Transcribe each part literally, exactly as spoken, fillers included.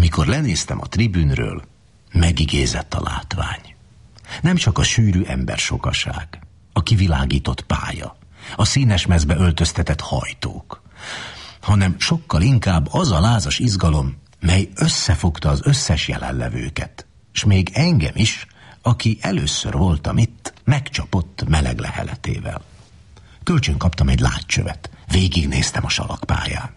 Amikor lenéztem a tribünről, megigézett a látvány. Nem csak a sűrű embersokaság, a kivilágított pálya, a színes mezbe öltöztetett hajtók, hanem sokkal inkább az a lázas izgalom, mely összefogta az összes jelenlevőket, s még engem is, aki először voltam itt, megcsapott meleg leheletével. Kölcsön kaptam egy látcsövet, végignéztem a salakpályán.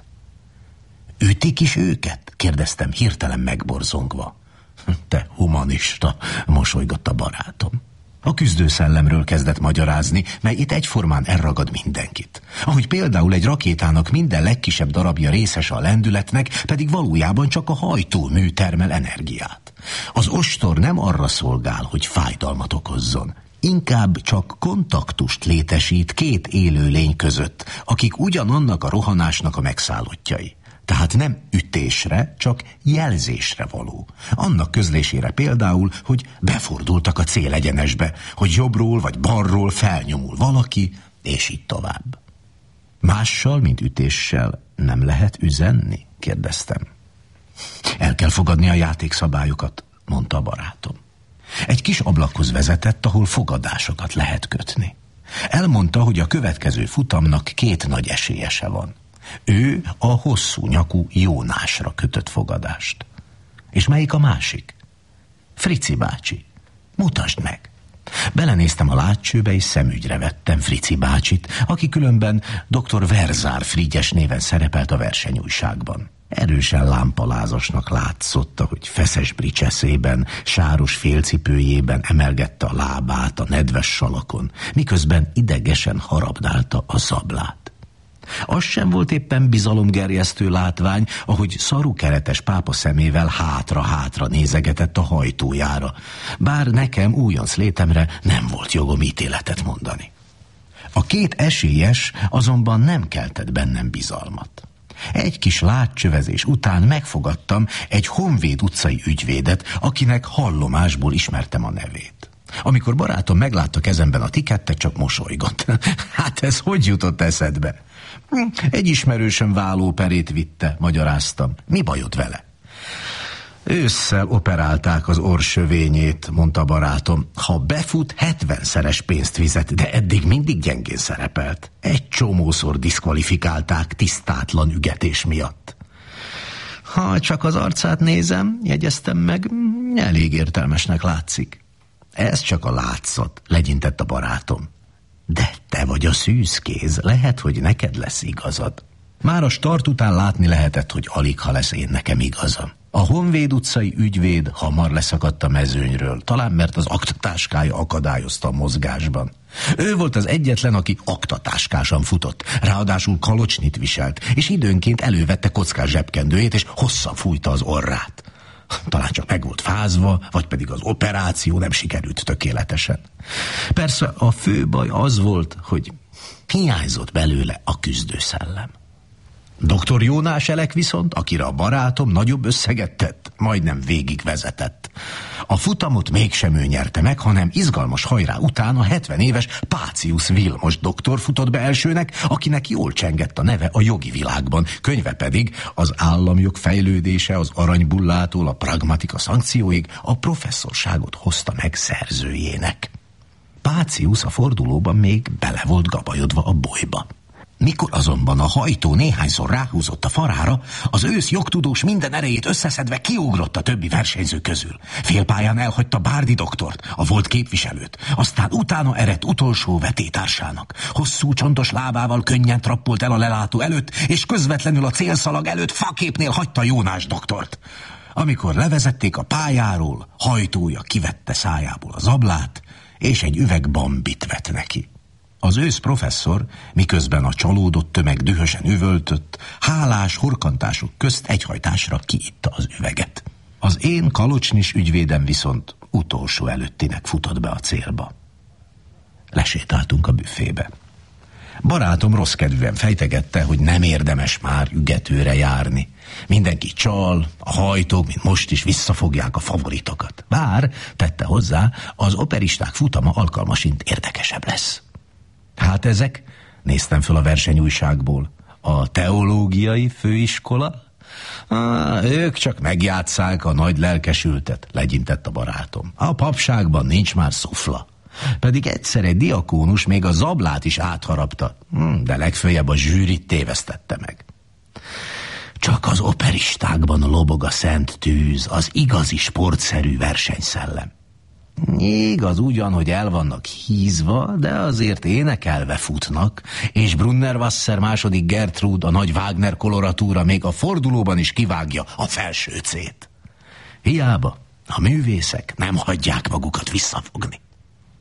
Ütik is őket? Kérdeztem hirtelen megborzongva. Te humanista, mosolygott a barátom. A küzdőszellemről kezdett magyarázni, mely itt egyformán elragad mindenkit. Ahogy például egy rakétának minden legkisebb darabja részes a lendületnek, pedig valójában csak a hajtómű termel energiát. Az ostor nem arra szolgál, hogy fájdalmat okozzon, inkább csak kontaktust létesít két élő lény között, akik ugyanannak a rohanásnak a megszállottjai. Tehát nem ütésre, csak jelzésre való. Annak közlésére például, hogy befordultak a célegyenesbe, hogy jobbról vagy balról felnyomul valaki, és így tovább. Mással, mint ütéssel nem lehet üzenni? Kérdeztem. El kell fogadni a játékszabályokat, mondta a barátom. Egy kis ablakhoz vezetett, ahol fogadásokat lehet kötni. Elmondta, hogy a következő futamnak két nagy esélyese van. Ő a hosszú nyakú Jónásra kötött fogadást. És melyik a másik? Frici bácsi. Mutasd meg. Belenéztem a látcsőbe, és szemügyre vettem Frici bácsit, aki különben doktor Verzár Frigyes néven szerepelt a versenyújságban. Erősen lámpalázasnak látszott, ahogy feszes bricseszében, sáros félcipőjében emelgette a lábát a nedves salakon, miközben idegesen harabdálta a zablát. Az sem volt éppen bizalomgerjesztő látvány, ahogy szarukeretes pápa szemével hátra-hátra nézegetett a hajtójára, bár nekem újonc létemre nem volt jogom ítéletet mondani. A két esélyes azonban nem keltett bennem bizalmat. Egy kis látcsövezés után megfogadtam egy Honvéd utcai ügyvédet, akinek hallomásból ismertem a nevét. Amikor barátom meglátta kezemben a tikettet, csak mosolygott. Hát ez hogy jutott eszedbe? Egy ismerősöm vállóperét vitte, magyaráztam. Mi bajod vele? Ősszel operálták az orrsövényét, mondta a barátom. Ha befut, hetvenszeres pénzt fizet, de eddig mindig gyengén szerepelt. Egy csomószor diszkvalifikálták tisztátlan ügetés miatt. Ha csak az arcát nézem, jegyeztem meg, elég értelmesnek látszik. Ez csak a látszat, legyintett a barátom. De te vagy a szűzkéz, lehet, hogy neked lesz igazad. Már a start után látni lehetett, hogy alig ha lesz én nekem igazam. A Honvéd utcai ügyvéd hamar leszakadt a mezőnyről, talán mert az aktatáskája akadályozta a mozgásban. Ő volt az egyetlen, aki aktatáskásan futott, ráadásul kalocsnit viselt, és időnként elővette kockás zsebkendőjét, és hosszan fújta az orrát. Talán csak meg volt fázva, vagy pedig az operáció nem sikerült tökéletesen. Persze a fő baj az volt, hogy hiányzott belőle a küzdőszellem. doktor Jónás Elek viszont, akire a barátom nagyobb összeget tett, majdnem végigvezetett. A futamot mégsem ő nyerte meg, hanem izgalmas hajrá után a hetven éves Pácius Vilmos doktor futott be elsőnek, akinek jól csengett a neve a jogi világban, könyve pedig az államjog fejlődése az aranybullától a pragmatika szankcióig a professzorságot hozta meg szerzőjének. Pácius a fordulóban még bele volt gabajodva a bolyba. Mikor azonban a hajtó néhányszor ráhúzott a farára, az ősz jogtudós minden erejét összeszedve kiugrott a többi versenyző közül. Félpályán elhagyta Bárdi doktort, a volt képviselőt, aztán utána eredt utolsó vetétársának. Hosszú csontos lábával könnyen trappolt el a lelátó előtt, és közvetlenül a célszalag előtt faképnél hagyta Jónás doktort. Amikor levezették a pályáról, hajtója kivette szájából a zablát, és egy üveg bambit vett neki. Az ősz professzor, miközben a csalódott tömeg dühösen üvöltött, hálás horkantások közt egyhajtásra kiitta az üveget. Az én kalocsnis ügyvédem viszont utolsó előttinek futott be a célba. Lesétáltunk a büfébe. Barátom rossz kedvűen fejtegette, hogy nem érdemes már ügetőre járni. Mindenki csal, a hajtók, mint most is visszafogják a favoritokat. Bár, tette hozzá, az operisták futama alkalmasint érdekesebb lesz. Hát ezek, néztem föl a versenyújságból, a teológiai főiskola, Á, ők csak megjátsszák a nagy lelkesültet, legyintett a barátom. A papságban nincs már szufla. Pedig egyszer egy diakónus még a zablát is átharapta, hm, de legföljebb a zsűrit tévesztette meg. Csak az operistákban lobog a szent tűz, az igazi sportszerű versenyszellem. Igaz ugyan, hogy el vannak hízva, de azért énekelve futnak, és Brunnerwasser második Gertrud, a nagy Wagner koloratúra még a fordulóban is kivágja a felső cét. Hiába, a művészek nem hagyják magukat visszafogni.